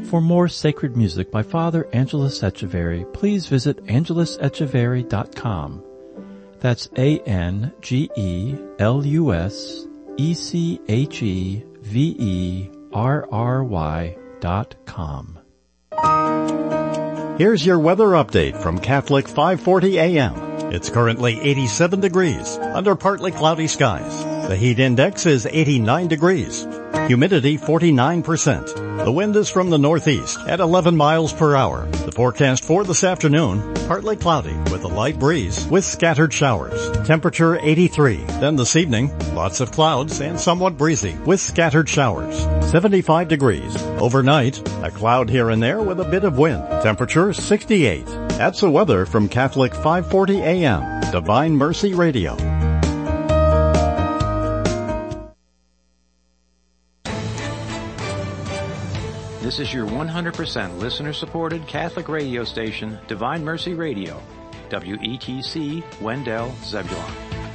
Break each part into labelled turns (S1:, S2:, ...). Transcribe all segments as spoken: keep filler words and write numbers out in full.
S1: For more sacred music by Father Angelus Echeverry, please visit angelus echeverry dot com. That's A N G E L U S E C H E V E R R Y dot com.
S2: Here's your weather update from Catholic five forty A M. It's currently eighty-seven degrees under partly cloudy skies. The heat index is eighty-nine degrees. Humidity forty-nine percent. The wind is from the northeast at eleven miles per hour. The forecast for this afternoon, partly cloudy with a light breeze with scattered showers. Temperature eighty-three. Then this evening, lots of clouds and somewhat breezy with scattered showers. seventy-five degrees. Overnight, a cloud here and there with a bit of wind. Temperature sixty-eight. That's the weather from Catholic five forty A M, Divine Mercy Radio.
S3: This is your one hundred percent listener-supported Catholic radio station, Divine Mercy Radio, W E T C, Wendell, Zebulon.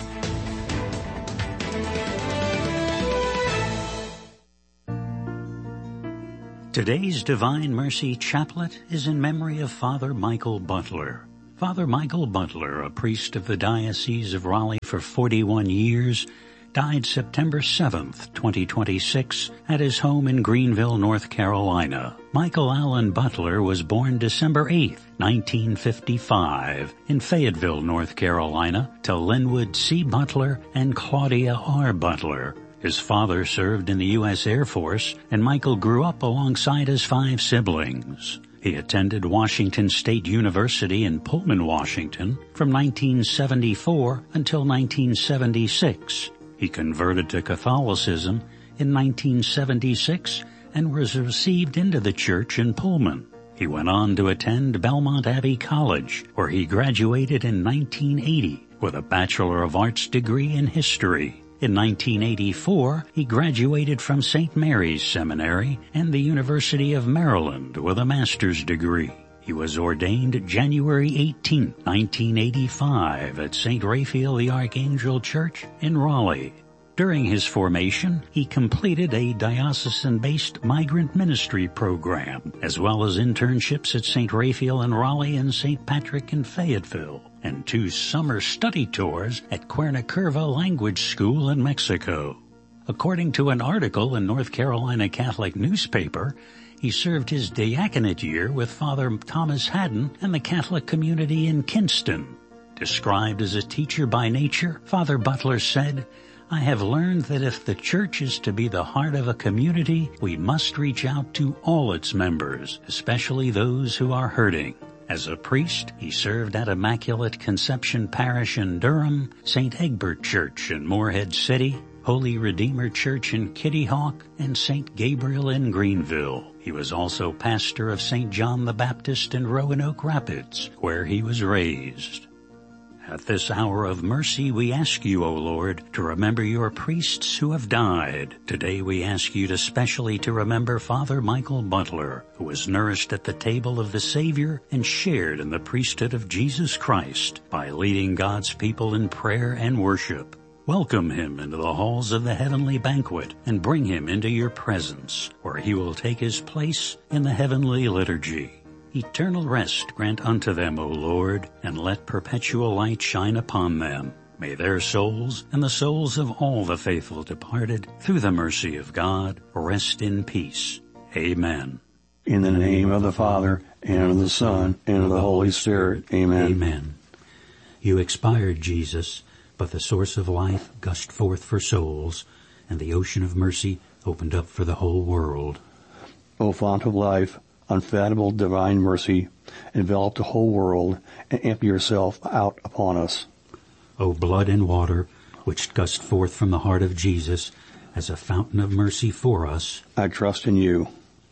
S4: Today's Divine Mercy Chaplet is in memory of Father Michael Butler. Father Michael Butler, a priest of the Diocese of Raleigh for forty-one years, died September seventh, twenty twenty-six, at his home in Greenville, North Carolina. Michael Allen Butler was born December eighth, nineteen fifty-five, in Fayetteville, North Carolina, to Linwood C. Butler and Claudia R. Butler. His father served in the U S Air Force, and Michael grew up alongside his five siblings. He attended Washington State University in Pullman, Washington, from nineteen seventy-four until nineteen seventy-six. He converted to Catholicism in nineteen seventy-six and was received into the church in Pullman. He went on to attend Belmont Abbey College, where he graduated in nineteen eighty with a Bachelor of Arts degree in history. In nineteen eighty-four, he graduated from Saint Mary's Seminary and the University of Maryland with a master's degree. He was ordained January eighteenth, nineteen eighty-five at Saint Raphael the Archangel Church in Raleigh. During his formation, he completed a diocesan-based migrant ministry program, as well as internships at Saint Raphael in Raleigh and Saint Patrick in Fayetteville, and two summer study tours at Cuernavaca Language School in Mexico. According to an article in North Carolina Catholic newspaper, he served his diaconate year with Father Thomas Haddon and the Catholic community in Kinston. Described as a teacher by nature, Father Butler said, "I have learned that if the church is to be the heart of a community, we must reach out to all its members, especially those who are hurting." As a priest, he served at Immaculate Conception Parish in Durham, Saint Egbert Church in Morehead City, Holy Redeemer Church in Kitty Hawk, and Saint Gabriel in Greenville. He was also pastor of Saint John the Baptist in Roanoke Rapids, where he was raised. At this hour of mercy, we ask you, O Lord, to remember your priests who have died. Today we ask you to specially to remember Father Michael Butler, who was nourished at the table of the Savior and shared in the priesthood of Jesus Christ by leading God's people in prayer and worship. Welcome him into the halls of the heavenly banquet and bring him into your presence, where he will take his place in the heavenly liturgy. Eternal rest grant unto them, O Lord, and let perpetual light shine upon them. May their souls and the souls of all the faithful departed, through the mercy of God, rest in peace. Amen.
S5: In the name of the Father, and of the Son, and of the Holy Spirit. Amen.
S4: Amen. You expired, Jesus, but the source of life gushed forth for souls, and the ocean of mercy opened up for the whole world.
S5: O fount of life, unfathomable divine mercy, envelop the whole world and empty yourself out upon us.
S4: O blood and water, which gushed forth from the heart of Jesus as a fountain of mercy for us,
S5: I trust in you.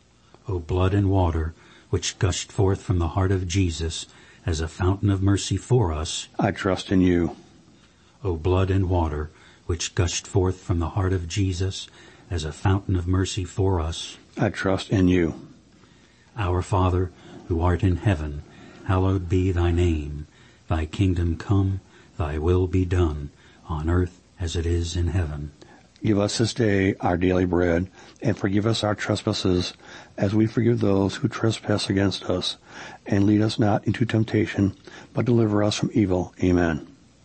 S4: O blood and water, which gushed forth from the heart of Jesus as a fountain of mercy for us,
S5: I trust in you.
S4: O blood and water, which gushed forth from the heart of Jesus as a fountain of mercy for us,
S5: I trust in you.
S4: Our Father, who art in heaven, hallowed be thy name. Thy kingdom come, thy will be done, on earth as it is in heaven.
S5: Give us this day our daily bread, and forgive us our trespasses, as we forgive those who trespass against us. And lead us not into temptation, but deliver us from evil. Amen.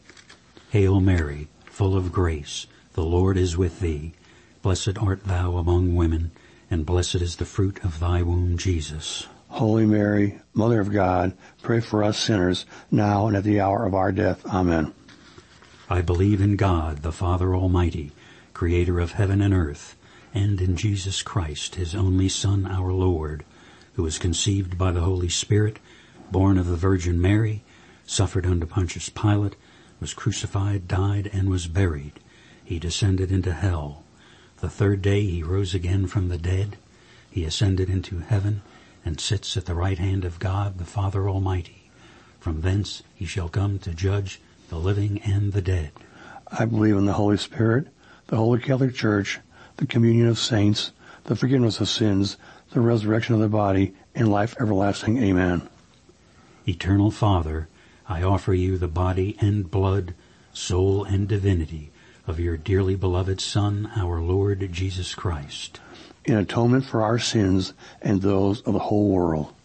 S4: Hail Mary, full of grace, the Lord is with thee. Blessed art thou among women, and blessed is the fruit of thy womb, Jesus.
S5: Holy Mary, Mother of God, pray for us sinners, now and at the hour of our death. Amen.
S4: I believe in God, the Father Almighty, creator of heaven and earth, and in Jesus Christ, his only Son, our Lord, who was conceived by the Holy Spirit, born of the Virgin Mary, suffered under Pontius Pilate, was crucified, died, and was buried. He descended into hell. The third day he rose again from the dead. He ascended into heaven, and sits at the right hand of God, the Father Almighty. From thence he shall come to judge the living and the dead.
S5: I believe in the Holy Spirit, the Holy Catholic Church, the communion of saints, the forgiveness of sins, the resurrection of the body, and life everlasting. Amen.
S4: Eternal Father, I offer you the body and blood, soul and divinity of your dearly beloved Son, our Lord Jesus Christ,
S5: in atonement for our sins and those of the whole world.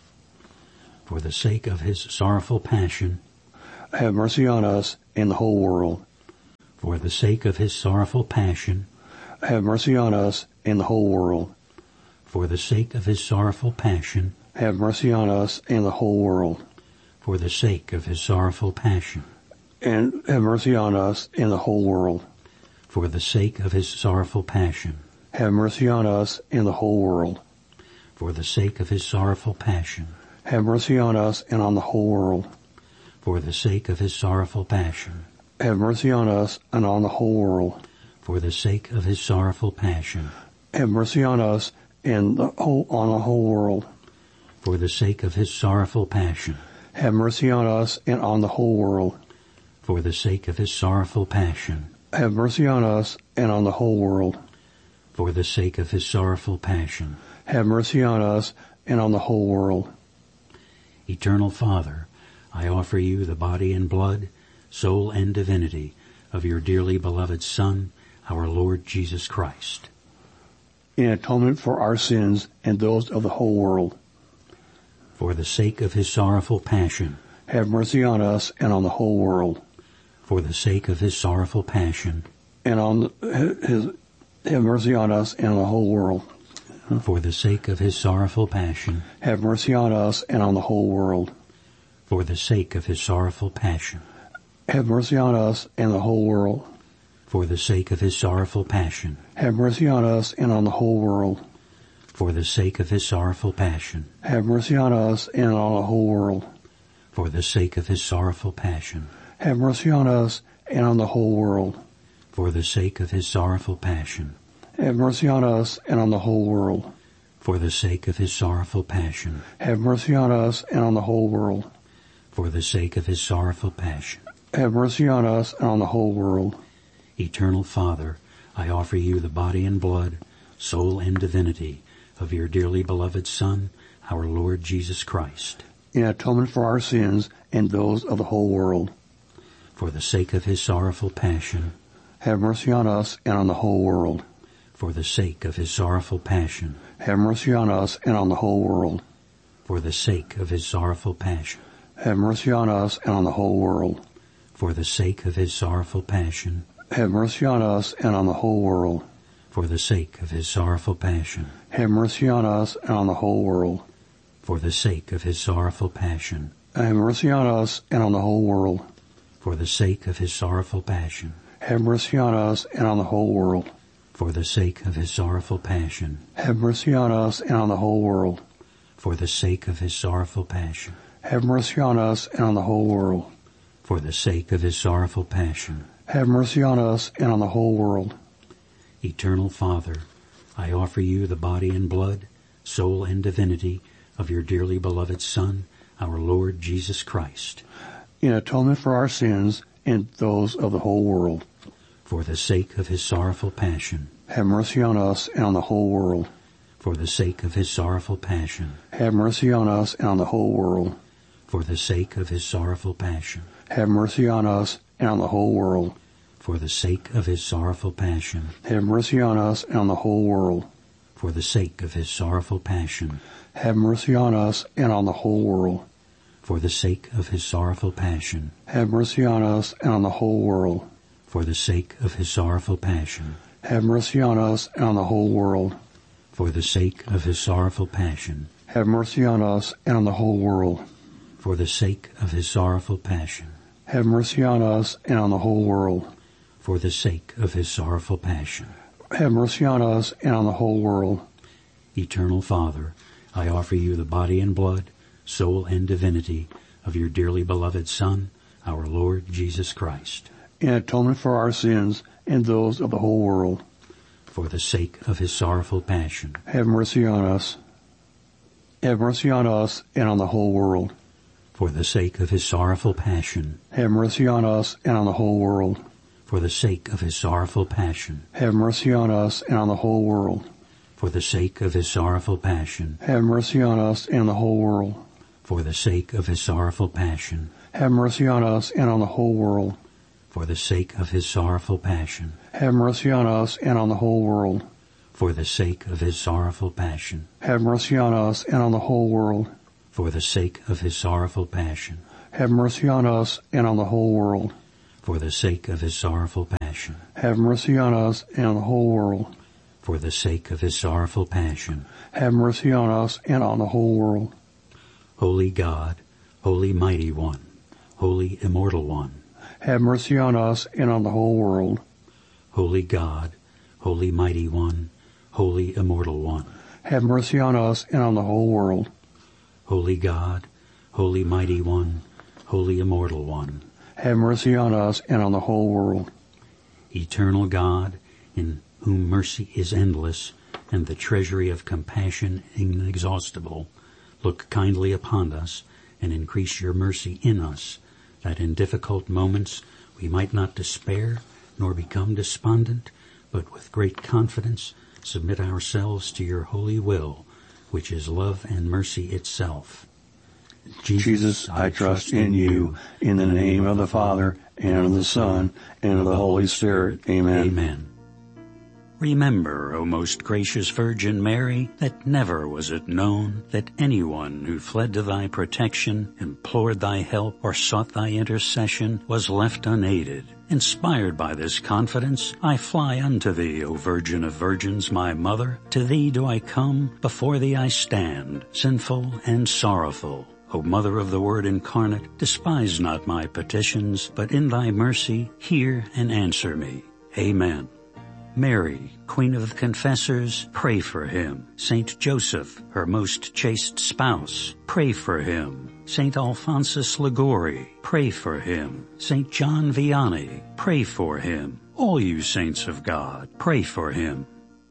S4: For the sake of his sorrowful passion,
S5: have mercy on us and the whole world.
S4: For the sake of his sorrowful passion,
S5: have mercy on us and the whole world.
S4: For the sake of his sorrowful passion,
S5: have mercy on us and the whole world.
S4: For the sake of his sorrowful passion,
S5: and have mercy on us and the whole world.
S4: For the sake of his sorrowful passion,
S5: have mercy on us and the whole world.
S4: For the sake of his sorrowful passion,
S5: have mercy on us and on the whole world.
S4: For the sake of his sorrowful passion,
S5: have mercy on us and on the whole world.
S4: For the sake of his sorrowful passion,
S5: have mercy on us and the whole, on the whole world.
S4: For the sake of his sorrowful passion,
S5: have mercy on us and on the whole world.
S4: For the sake of his sorrowful passion,
S5: have mercy on us and on the whole world.
S4: For the sake of his sorrowful passion,
S5: have mercy on us and on the whole world.
S4: Eternal Father, I offer you the body and blood, soul and divinity of your dearly beloved Son, our Lord Jesus Christ,
S5: in atonement for our sins and those of the whole world.
S4: For the sake of his sorrowful passion,
S5: have mercy on us and on the whole world.
S4: For the sake of his sorrowful passion,
S5: and on his, have mercy on us and on the whole world.
S4: For the sake of his sorrowful passion,
S5: have mercy on us and on the whole world.
S4: For the sake of his sorrowful passion,
S5: have mercy on us and the whole world.
S4: For the sake of his sorrowful passion,
S5: have mercy on us and on the whole world.
S4: For the sake of his sorrowful passion,
S5: have mercy on us and on the whole world.
S4: For the sake of his sorrowful passion,
S5: have mercy on us and on the whole world.
S4: For the sake of his sorrowful passion,
S5: have mercy on us and on the whole world.
S4: For the sake of his sorrowful passion,
S5: have mercy on us and on the whole world.
S4: For the sake of his sorrowful passion,
S5: have mercy on us and on the whole world.
S4: Eternal Father, I offer you the body and blood, soul and divinity of your dearly beloved Son, our Lord Jesus Christ,
S5: in atonement for our sins and those of the whole world.
S4: For the sake of his sorrowful passion,
S5: have mercy on us and on the whole world.
S4: For the sake of his sorrowful passion,
S5: have mercy on us and on the whole world.
S4: For the sake of his sorrowful passion,
S5: have mercy on us and on the whole world.
S4: For the sake of his sorrowful passion,
S5: have mercy on us and on the whole world.
S4: For the sake of his sorrowful passion,
S5: have mercy on us and on the whole world.
S4: For the sake of his sorrowful passion,
S5: have mercy on us and on the whole world.
S4: For the sake of his sorrowful passion,
S5: have mercy on us and on the whole world.
S4: For the sake of his sorrowful passion,
S5: have mercy on us and on the whole world.
S4: For the sake of his sorrowful passion,
S5: have mercy on us and on the whole world.
S4: For the sake of his sorrowful passion,
S5: have mercy on us and on the whole world.
S4: Eternal Father, I offer you the body and blood, soul and divinity of your dearly beloved Son, our Lord Jesus Christ,
S5: in atonement for our sins and those of the whole world.
S4: For the sake of his sorrowful passion,
S5: have mercy on us and on the whole world.
S4: For the sake of his sorrowful passion,
S5: have mercy on us and on the whole world.
S4: For the sake of his sorrowful passion,
S5: have mercy on us and on the whole world.
S4: for the sake of his sorrowful passion.
S5: Have mercy on us and on the whole world.
S4: For the sake of his sorrowful passion.
S5: Have mercy on us and on the whole world.
S4: For the sake of his sorrowful passion.
S5: Have mercy on us and on the whole world.
S4: For the sake of his sorrowful passion.
S5: Have mercy on us and on the whole world.
S4: For the sake of his sorrowful passion.
S5: Have mercy on us and on the whole world.
S4: For the sake of his sorrowful passion.
S5: Have mercy on us and on the whole world.
S4: For the sake of his sorrowful passion.
S5: Have mercy on us and on the whole world.
S4: Eternal Father, I offer you the body and blood, soul and divinity of your dearly beloved Son, our Lord Jesus Christ.
S5: In atonement for our sins and those of the whole world.
S4: For the sake of his sorrowful passion.
S5: Have mercy on us. Have mercy on us and on the whole world.
S4: For the sake of his sorrowful passion.
S5: Have mercy on us and on the whole world.
S4: For the sake of his sorrowful passion.
S5: Have mercy on us and on the whole world.
S4: For the sake of his sorrowful passion.
S5: Have mercy on us and on the whole world.
S4: For the sake of his sorrowful passion.
S5: Have mercy on us and on the whole world.
S4: For the sake of his sorrowful passion.
S5: Have mercy on us and on the whole world.
S4: For the sake of his sorrowful passion.
S5: Have mercy on us and on the whole world.
S4: For the sake of his sorrowful passion.
S5: Have mercy on us and on the whole world.
S4: For the sake of his sorrowful passion.
S5: Have mercy on us and on the whole world.
S4: For the sake of his sorrowful passion.
S5: Have mercy on us and on the whole world.
S4: Holy God, Holy Mighty One, Holy Immortal One.
S5: Have mercy on us and on the whole world.
S4: Holy God, Holy Mighty One, Holy Immortal One.
S5: Have mercy on us and on the whole world.
S4: Holy God, Holy Mighty One, Holy Immortal One.
S5: Have mercy on us and on the whole world.
S4: Eternal God, in whom mercy is endless and the treasury of compassion inexhaustible, look kindly upon us and increase your mercy in us, that in difficult moments we might not despair nor become despondent, but with great confidence submit ourselves to your holy will, which is love and mercy itself.
S5: Jesus, Jesus I trust in you, in the name of the Father, and of the Son, and of the Holy Spirit. Amen.
S4: Amen. Remember, O most gracious Virgin Mary, that never was it known that anyone who fled to thy protection, implored thy help, or sought thy intercession was left unaided. Inspired by this confidence, I fly unto thee, O Virgin of Virgins, my Mother. To thee do I come, before thee I stand, sinful and sorrowful. O Mother of the Word incarnate, despise not my petitions, but in thy mercy hear and answer me. Amen. Mary, Queen of the Confessors, pray for him. Saint Joseph, her most chaste spouse, pray for him. Saint Alphonsus Liguori, pray for him. Saint John Vianney, pray for him. All you saints of God, pray for him.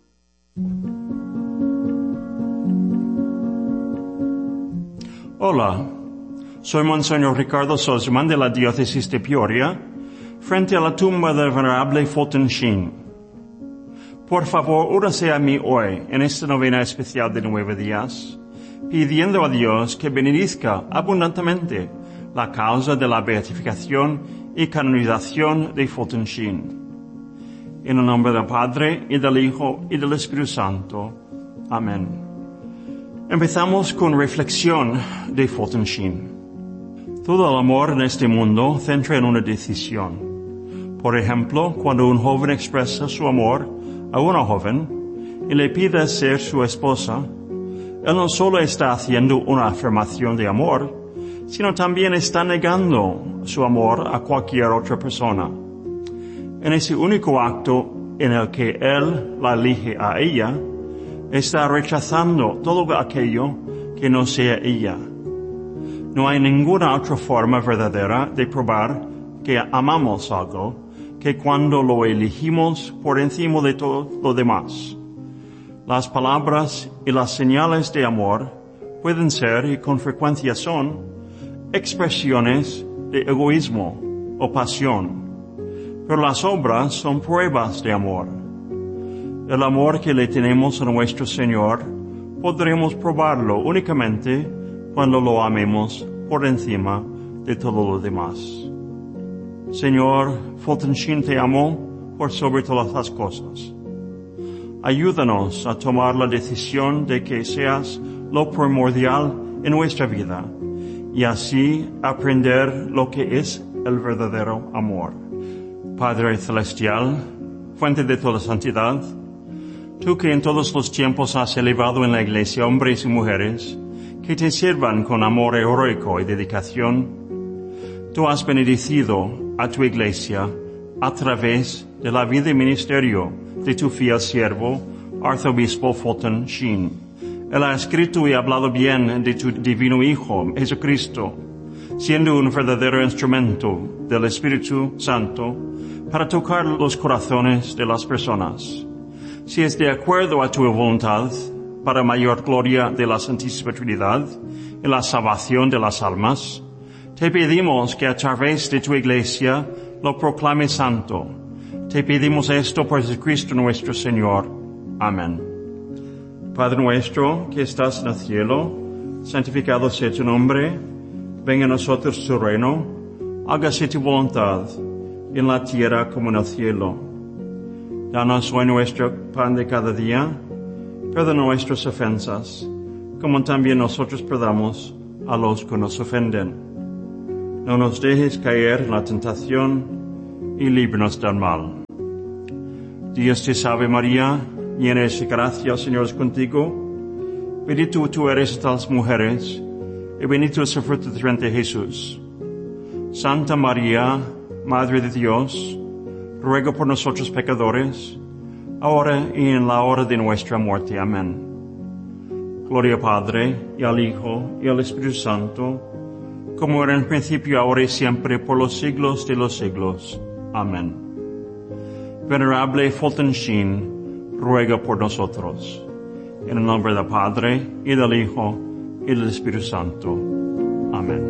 S6: Hola, soy Monseñor Ricardo Sosman de la Diócesis de Peoria, frente a la tumba del Venerable Fulton Sheen. Por favor, únase a mí hoy en esta novena especial de nueve días, pidiendo a Dios que benedizca abundantemente la causa de la beatificación y canonización de Fulton Sheen. En el nombre del Padre, y del Hijo, y del Espíritu Santo. Amén. Empezamos con reflexión de Fulton Sheen. Todo el amor en este mundo centra en una decisión. Por ejemplo, cuando un joven expresa su amor a una joven y le pide ser su esposa, él no solo está haciendo una afirmación de amor, sino también está negando su amor a cualquier otra persona. En ese único acto en el que él la elige a ella, está rechazando todo aquello que no sea ella. No hay ninguna otra forma verdadera de probar que amamos algo que cuando lo elegimos por encima de todo lo demás. Las palabras y las señales de amor pueden ser, y con frecuencia son, expresiones de egoísmo o pasión, pero las obras son pruebas de amor. El amor que le tenemos a nuestro Señor podremos probarlo únicamente cuando lo amemos por encima de todo lo demás. Señor, Fulton Sheen te amó por sobre todas las cosas. Ayúdanos a tomar la decisión de que seas lo primordial en nuestra vida y así aprender lo que es el verdadero amor. Padre Celestial, fuente de toda santidad, tú que en todos los tiempos has elevado en la Iglesia hombres y mujeres que te sirvan con amor heroico y dedicación, tú has bendecido a tu Iglesia a través de la vida y ministerio de tu fiel siervo, Arzobispo Fulton Sheen. Él ha escrito y hablado bien de tu divino Hijo, Jesucristo, siendo un verdadero instrumento del Espíritu Santo para tocar los corazones de las personas. Si es de acuerdo a tu voluntad, para mayor gloria de la Santísima Trinidad y la salvación de las almas, te pedimos que a través de tu Iglesia lo proclame santo. Te pedimos esto por Jesucristo nuestro Señor. Amén. Padre nuestro que estás en el cielo, santificado sea tu nombre, venga a nosotros tu reino, hágase tu voluntad, en la tierra como en el cielo. Danos hoy nuestro pan de cada día, perdona nuestras ofensas, como también nosotros perdonamos a los que nos ofenden. No nos dejes caer en la tentación y líbranos del mal. Dios te salve María, llena eres de gracia, el Señor es contigo. Bendita tú eres entre las mujeres, y bendito es el fruto de tu vientre Jesús. Santa María, Madre de Dios, ruega por nosotros pecadores, ahora y en la hora de nuestra muerte. Amén. Gloria al Padre, y al Hijo, y al Espíritu Santo, como era en el principio, ahora y siempre, por los siglos de los siglos. Amén. Venerable Fulton Sheen, ruega por nosotros. En el nombre del Padre, y del Hijo, y del Espíritu Santo. Amén.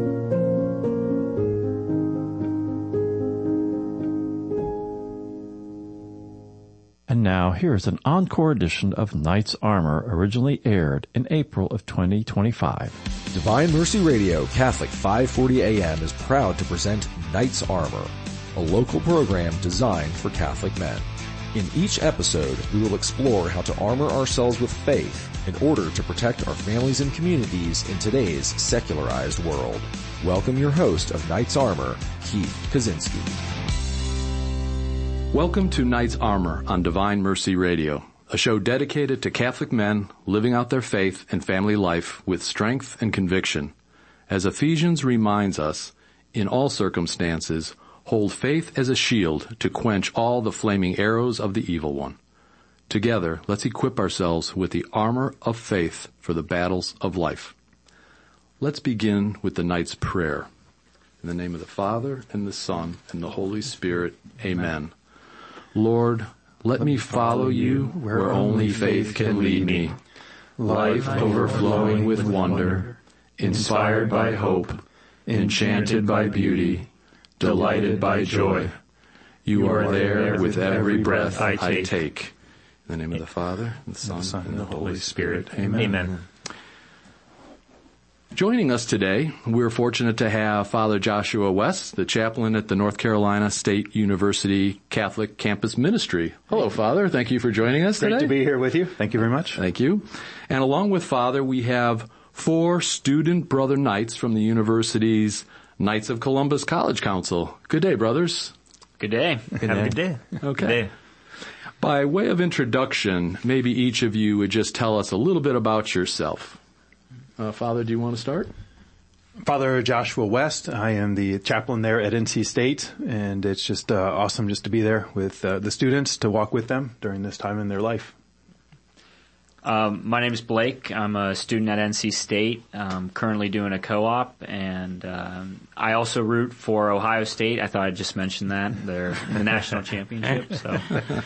S1: And now, here is an encore edition of Knight's Armor, originally aired in April of twenty twenty-five.
S7: Divine Mercy Radio, Catholic five forty A M is proud to present Knight's Armor, a local program designed for Catholic men. In each episode, we will explore how to armor ourselves with faith in order to protect our families and communities in today's secularized world. Welcome your host of Knight's Armor, Keith Kaczynski.
S8: Welcome to Knight's Armor on Divine Mercy Radio, a show dedicated to Catholic men living out their faith and family life with strength and conviction. As Ephesians reminds us, in all circumstances, hold faith as a shield to quench all the flaming arrows of the evil one. Together, let's equip ourselves with the armor of faith for the battles of life. Let's begin with the Knight's Prayer. In the name of the Father, and the Son, and the Holy Spirit, amen. Lord, let me follow you where only faith can lead me. Life overflowing with wonder, inspired by hope, enchanted by beauty, delighted by joy. You are there with every breath I take. In the name of the Father, and the Son, and the Holy Spirit, amen. Amen. Joining us today, we're fortunate to have Father Joshua West, the chaplain at the North Carolina State University Catholic Campus Ministry. Hello, Father. Thank you for joining us today.
S9: Great to be here with you. Thank you very much.
S8: Thank you. And along with Father, we have four student brother knights from the university's Knights of Columbus College Council. Good day, brothers.
S10: Good day.
S9: Good
S10: Have
S9: day.
S10: a good day.
S8: Okay.
S10: Good day.
S8: By way of introduction, maybe each of you would just tell us a little bit about yourself. Uh, Father, do you want to start?
S9: Father Joshua West. I am the chaplain there at N C State, and it's just uh, awesome just to be there with uh, the students, to walk with them during this time in their life.
S10: Um, my name is Blake. I'm a student at N C State, um, currently doing a co-op, and um, I also root for Ohio State. I thought I'd just mention that. They're in the national championship. So.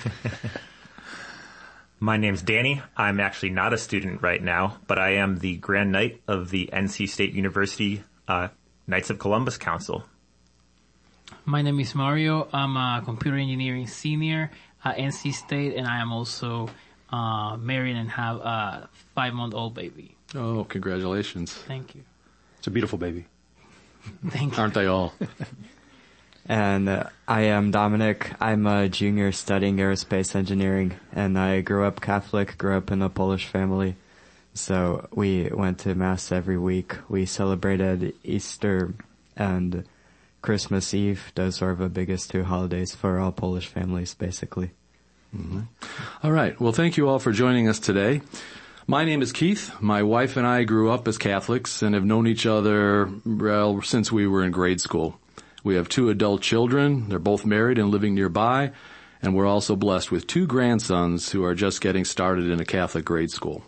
S11: My name's Danny. I'm actually not a student right now, but I am the Grand Knight of the N C State University uh, Knights of Columbus Council.
S12: My name is Mario. I'm a computer engineering senior at N C State, and I am also uh, married and have a five-month-old baby.
S8: Oh, congratulations.
S12: Thank you.
S9: It's a beautiful baby.
S12: Thank you.
S8: Aren't they all?
S13: And uh, I am Dominic. I'm a junior studying aerospace engineering, and I grew up Catholic, grew up in a Polish family. So we went to Mass every week. We celebrated Easter and Christmas Eve. Those are the biggest two holidays for all Polish families, basically.
S8: Mm-hmm. All right. Well, thank you all for joining us today. My name is Keith. My wife and I grew up as Catholics and have known each other, well, since we were in grade school. We have two adult children. They're both married and living nearby. And we're also blessed with two grandsons who are just getting started in a Catholic grade school.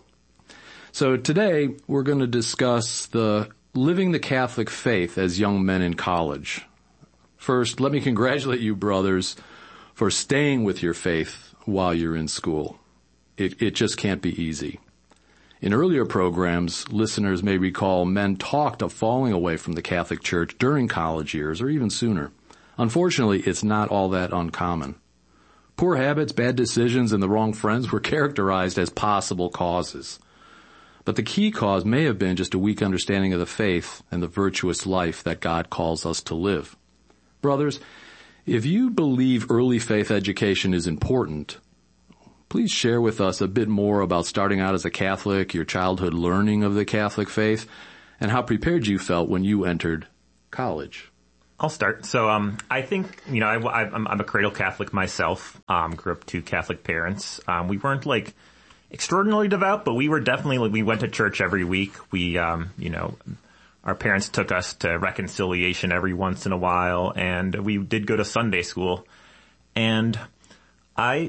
S8: So today we're going to discuss the living the Catholic faith as young men in college. First, let me congratulate you, brothers, for staying with your faith while you're in school. It, it just can't be easy. In earlier programs, listeners may recall men talked of falling away from the Catholic Church during college years or even sooner. Unfortunately, it's not all that uncommon. Poor habits, bad decisions, and the wrong friends were characterized as possible causes. But the key cause may have been just a weak understanding of the faith and the virtuous life that God calls us to live. Brothers, if you believe early faith education is important, please share with us a bit more about starting out as a Catholic, your childhood learning of the Catholic faith, and how prepared you felt when you entered college.
S11: I'll start. So um, I think, you know, I, I, I'm, I'm a cradle Catholic myself. Um, grew up to Catholic parents. Um, we weren't like extraordinarily devout, but we were definitely, like, we went to church every week. We, um, you know, our parents took us to reconciliation every once in a while, and we did go to Sunday school. And I...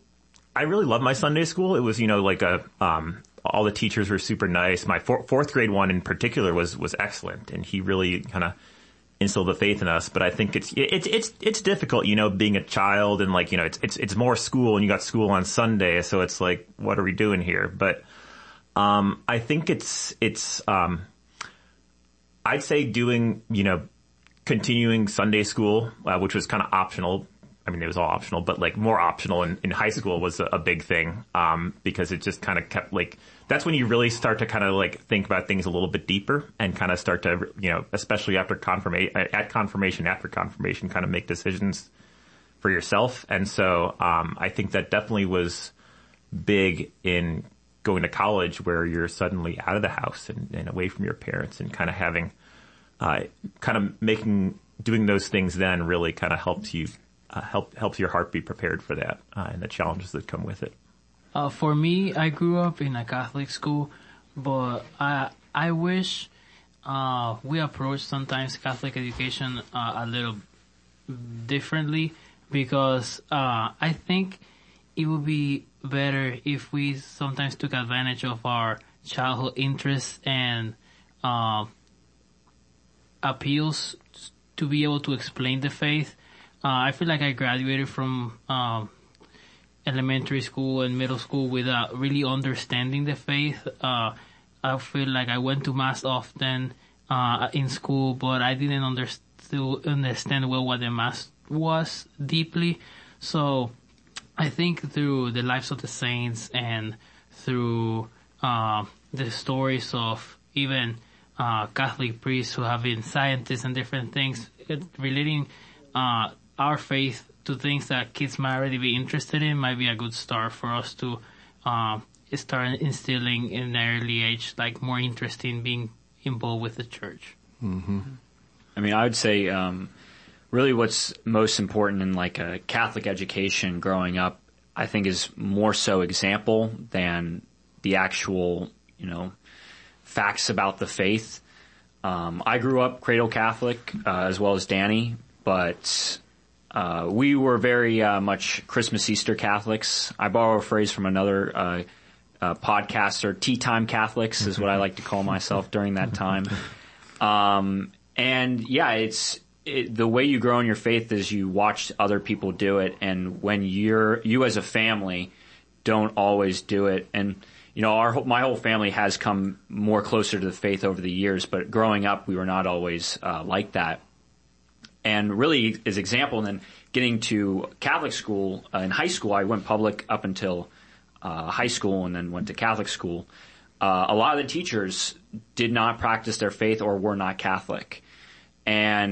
S11: I really loved my Sunday school. It was, you know, like a, um, all the teachers were super nice. My for- fourth grade one in particular was, was excellent. And he really kind of instilled the faith in us. But I think it's, it's, it's, it's difficult, you know, being a child and like, you know, it's, it's, it's more school and you got school on Sunday. So it's like, what are we doing here? But, um, I think it's, it's, um, I'd say doing, you know, continuing Sunday school, uh, which was kind of optional. I mean, it was all optional, but like more optional in, in high school was a, a big thing, um, because it just kind of kept like, that's when you really start to kind of like think about things a little bit deeper and kind of start to, you know, especially after confirmation, at confirmation, after confirmation, kind of make decisions for yourself. And so, um, I think that definitely was big in going to college where you're suddenly out of the house and, and away from your parents and kind of having, uh, kind of making, doing those things then really kind of helps you. Uh, help helps your heart be prepared for that uh, and the challenges that come with it.
S12: Uh, for me, I grew up in a Catholic school, but I I wish uh, we approach sometimes Catholic education uh, a little differently, because uh, I think it would be better if we sometimes took advantage of our childhood interests and uh, appeals to be able to explain the faith. Uh, I feel like I graduated from um, elementary school and middle school without really understanding the faith. Uh, I feel like I went to Mass often uh, in school, but I didn't underst- understand well what the Mass was deeply. So I think through the lives of the saints and through uh, the stories of even uh, Catholic priests who have been scientists and different things, it, relating uh, our faith to things that kids might already be interested in might be a good start for us to uh, start instilling in an early age, like more interest in being involved with the church.
S10: Mm-hmm. I mean, I would say um, really what's most important in like a Catholic education growing up, I think, is more so example than the actual, you know, facts about the faith. Um, I grew up cradle Catholic uh, as well as Danny, but Uh, we were very uh, much Christmas Easter Catholics. I borrow a phrase from another uh, uh, podcaster, Tea Time Catholics is what I like to call myself during that time. Um, and yeah, it's it, the way you grow in your faith is you watch other people do it, and when you're you as a family don't always do it. And you know, our my whole family has come more closer to the faith over the years, but growing up, we were not always uh, like that. And really, as example, and then getting to Catholic school, uh, in high school, I went public up until uh, high school and then went to Catholic school. Uh, a lot of the teachers did not practice their faith or were not Catholic. And that mm.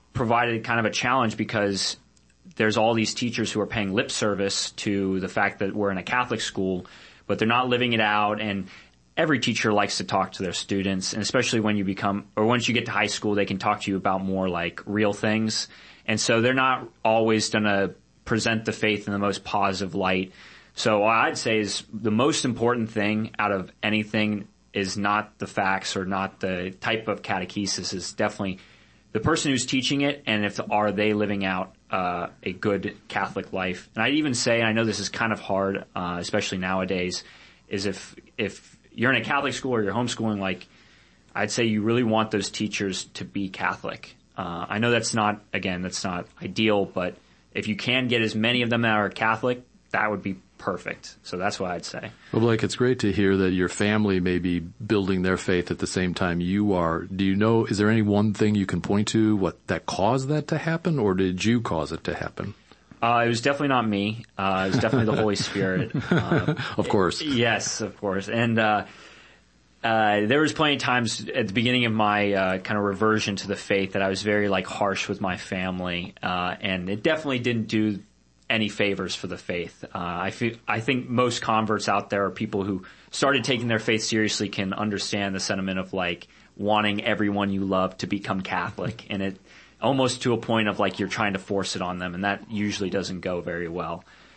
S10: provided kind of a challenge because there's all these teachers who are paying lip service to the fact that we're in a Catholic school, but they're not living it out. And every teacher likes to talk to their students, and especially when you become, or once you get to high school, they can talk to you about more like real things. And so they're not always going to present the faith in the most positive light. So what I'd say is the most important thing out of anything is not the facts or not the type of catechesis, is definitely the person who's teaching it, and if are they living out uh, a good Catholic life. And I'd even say, and I know this is kind of hard, uh, especially nowadays, is if if you're in a Catholic school or you're homeschooling, like I'd say you really want those teachers to be Catholic. Uh, I know that's not, again, that's not ideal, but if you can get as many of them that are Catholic, that would be perfect. So that's what I'd say.
S8: Well, Blake, it's great to hear that your family may be building their faith at the same time you are. Do you know, is there any one thing you can point to what that caused that to happen, or did you cause it to happen?
S10: Uh, it was definitely not me. Uh, it was definitely the Holy Spirit. Uh,
S8: of course.
S10: It, yes, of course. And, uh, uh, there was plenty of times at the beginning of my, uh, kind of reversion to the faith that I was very, like, harsh with my family. Uh, and it definitely didn't do any favors for the faith. Uh, I feel, I think most converts out there are people who started taking their faith seriously, can understand the sentiment of like wanting everyone you love to become Catholic, and it almost to a point of like you're trying to force it on them, and that usually doesn't go very well.